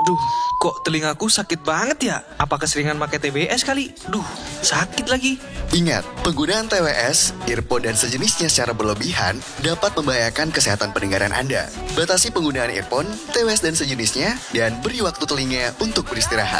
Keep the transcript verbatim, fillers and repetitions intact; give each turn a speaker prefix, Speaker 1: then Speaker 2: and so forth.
Speaker 1: Duh, kok telingaku sakit banget ya? Apa keseringan pakai T W S kali? Duh, sakit lagi.
Speaker 2: Ingat, penggunaan T W S, earphone dan sejenisnya secara berlebihan dapat membahayakan kesehatan pendengaran Anda. Batasi penggunaan earphone, T W S dan sejenisnya, dan beri waktu telinga untuk beristirahat.